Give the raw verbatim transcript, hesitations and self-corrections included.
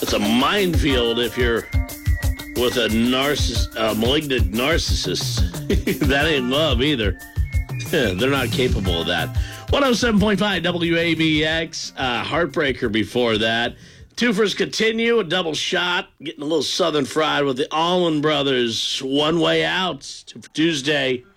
It's a minefield if you're with a narciss- uh, malignant narcissist. That ain't love either. They're not capable of that. one oh seven point five W A B X. Uh, Heartbreaker before that. Twofers continue. A double shot. Getting a little Southern fried with the Allman Brothers. One Way Out. For Tuesday.